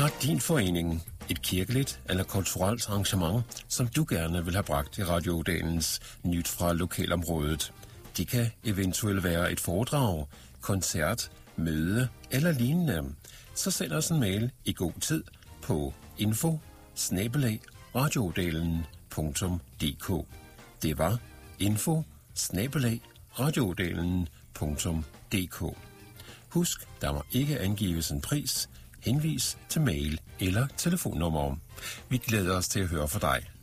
Har din forening et kirkeligt eller kulturelt arrangement, som du gerne vil have bragt i radiodelens nyt fra lokalområdet? Det kan eventuelt være et foredrag, koncert, møde eller lignende. Så send os en mail i god tid på info@radiodelen.dk. Det var info@radiodelen.dk. Husk, der må ikke angives en pris. Henvis til mail eller telefonnummer. Vi glæder os til at høre fra dig.